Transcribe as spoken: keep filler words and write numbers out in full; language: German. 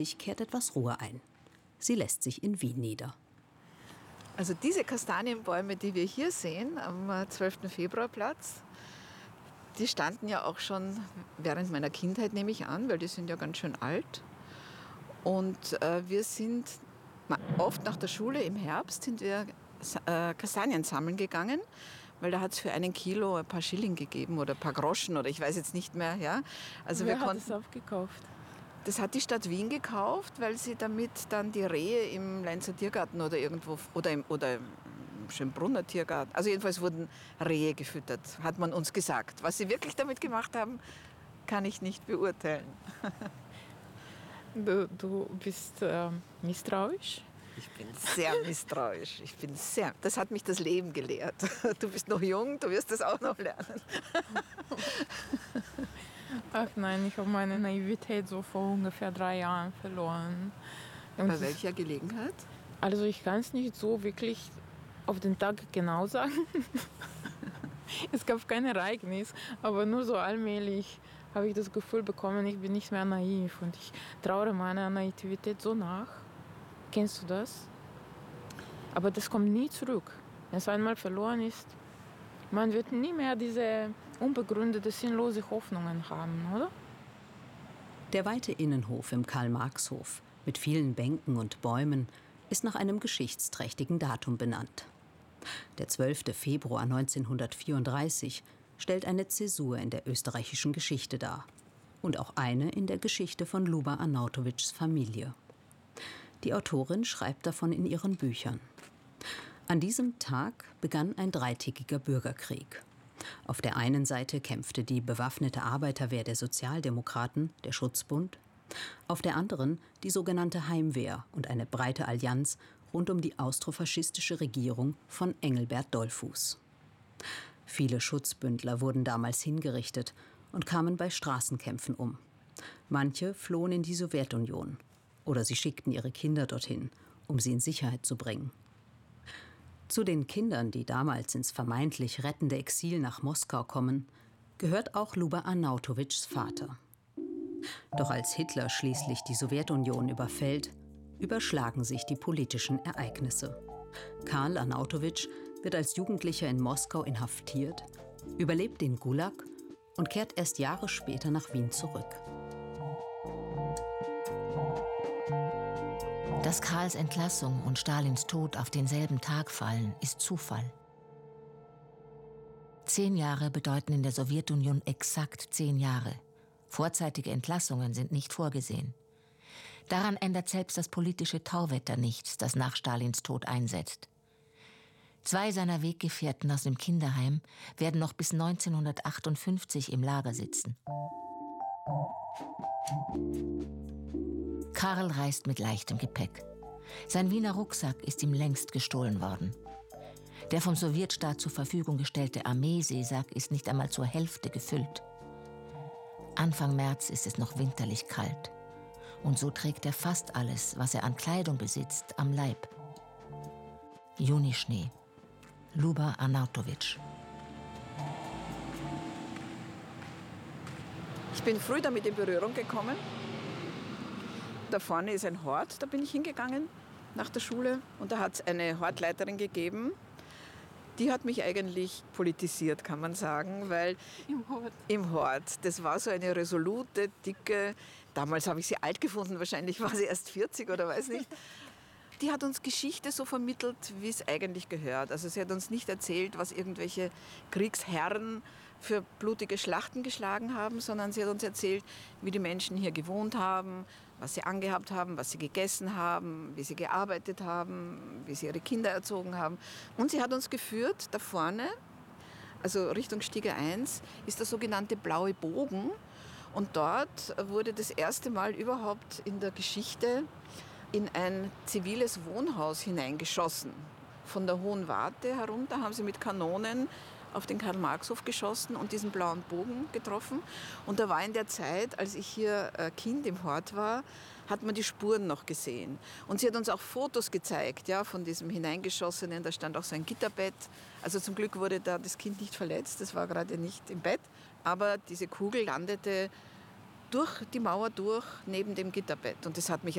kehrt etwas Ruhe ein. Sie lässt sich in Wien nieder. Also diese Kastanienbäume, die wir hier sehen, am zwölften Februarplatz, die standen ja auch schon während meiner Kindheit, nehme ich an, weil die sind ja ganz schön alt. Und äh, wir sind oft nach der Schule im Herbst sind wir äh, Kastanien sammeln gegangen, weil da hat es für einen Kilo ein paar Schilling gegeben oder ein paar Groschen oder ich weiß jetzt nicht mehr. Ja. Also Wer wir hat konnten, das aufgekauft? Das hat die Stadt Wien gekauft, weil sie damit dann die Rehe im Leinzer Tiergarten oder irgendwo oder im, oder im Schönbrunner Tiergarten, also jedenfalls wurden Rehe gefüttert, hat man uns gesagt. Was sie wirklich damit gemacht haben, kann ich nicht beurteilen. Du, du bist äh, misstrauisch? Ich bin sehr misstrauisch. Ich bin sehr, das hat mich das Leben gelehrt. Du bist noch jung, du wirst das auch noch lernen. Ach nein, ich habe meine Naivität so vor ungefähr drei Jahren verloren. Und Bei welcher Gelegenheit? Also ich kann es nicht so wirklich auf den Tag genau sagen. Es gab kein Ereignis, aber nur so allmählich habe ich das Gefühl bekommen, ich bin nicht mehr naiv und ich traue meiner Naivität so nach. Kennst du das? Aber das kommt nie zurück. Wenn es einmal verloren ist, man wird nie mehr diese unbegründete, sinnlose Hoffnungen haben, oder? Der weite Innenhof im Karl-Marx-Hof mit vielen Bänken und Bäumen ist nach einem geschichtsträchtigen Datum benannt. Der zwölfte Februar neunzehnhundertvierunddreißig stellt eine Zäsur in der österreichischen Geschichte dar. Und auch eine in der Geschichte von Luba Arnautovics Familie. Die Autorin schreibt davon in ihren Büchern. An diesem Tag begann ein dreitägiger Bürgerkrieg. Auf der einen Seite kämpfte die bewaffnete Arbeiterwehr der Sozialdemokraten, der Schutzbund, auf der anderen die sogenannte Heimwehr und eine breite Allianz rund um die austrofaschistische Regierung von Engelbert Dollfuß. Viele Schutzbündler wurden damals hingerichtet und kamen bei Straßenkämpfen um. Manche flohen in die Sowjetunion oder sie schickten ihre Kinder dorthin, um sie in Sicherheit zu bringen. Zu den Kindern, die damals ins vermeintlich rettende Exil nach Moskau kommen, gehört auch Luba Arnautovics Vater. Doch als Hitler schließlich die Sowjetunion überfällt, überschlagen sich die politischen Ereignisse. Karl Arnautovic wird als Jugendlicher in Moskau inhaftiert, überlebt den Gulag und kehrt erst Jahre später nach Wien zurück. Dass Karls Entlassung und Stalins Tod auf denselben Tag fallen, ist Zufall. Zehn Jahre bedeuten in der Sowjetunion exakt zehn Jahre. Vorzeitige Entlassungen sind nicht vorgesehen. Daran ändert selbst das politische Tauwetter nichts, das nach Stalins Tod einsetzt. Zwei seiner Weggefährten aus dem Kinderheim werden noch bis neunzehnhundertachtundfünfzig im Lager sitzen. Karl reist mit leichtem Gepäck. Sein Wiener Rucksack ist ihm längst gestohlen worden. Der vom Sowjetstaat zur Verfügung gestellte Armeeseesack ist nicht einmal zur Hälfte gefüllt. Anfang März ist es noch winterlich kalt. Und so trägt er fast alles, was er an Kleidung besitzt, am Leib. Junischnee. Luba Arnautovic. Ich bin früh damit in Berührung gekommen. Da vorne ist ein Hort, da bin ich hingegangen nach der Schule. Und da hat es eine Hortleiterin gegeben, die hat mich eigentlich politisiert, kann man sagen, weil Im Hort. Im Hort, das war so eine resolute, dicke, damals habe ich sie alt gefunden, wahrscheinlich war sie erst vierzig oder weiß nicht. Die hat uns Geschichte so vermittelt, wie es eigentlich gehört. Also sie hat uns nicht erzählt, was irgendwelche Kriegsherren für blutige Schlachten geschlagen haben, sondern sie hat uns erzählt, wie die Menschen hier gewohnt haben, was sie angehabt haben, was sie gegessen haben, wie sie gearbeitet haben, wie sie ihre Kinder erzogen haben. Und sie hat uns geführt, da vorne, also Richtung Stiege eins, ist der sogenannte Blaue Bogen. Und dort wurde das erste Mal überhaupt in der Geschichte in ein ziviles Wohnhaus hineingeschossen. Von der Hohen Warte herunter haben sie mit Kanonen auf den Karl-Marx-Hof geschossen und diesen blauen Bogen getroffen. Und da war in der Zeit, als ich hier Kind im Hort war, hat man die Spuren noch gesehen. Und sie hat uns auch Fotos gezeigt, ja, von diesem Hineingeschossenen. Da stand auch so ein Gitterbett. Also zum Glück wurde da das Kind nicht verletzt, das war gerade nicht im Bett. Aber diese Kugel landete durch die Mauer durch, neben dem Gitterbett. Und das hat mich